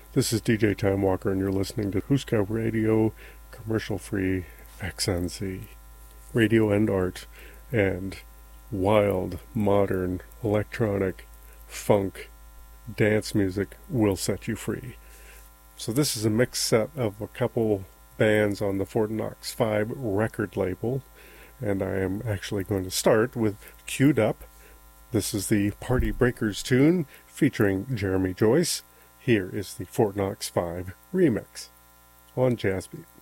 This is DJ Time Walker, and you're listening to Huska Radio, commercial-free XNZ, radio and art, and wild, modern, electronic, funk, dance music will set you free. So this is a mixed set of a couple bands on the Fort Knox 5 record label, and I am actually going to start with Queued Up. This is the Party Breakers tune featuring Jeremy Joyce. Here is the Fort Knox 5 remix on Jazzbeat.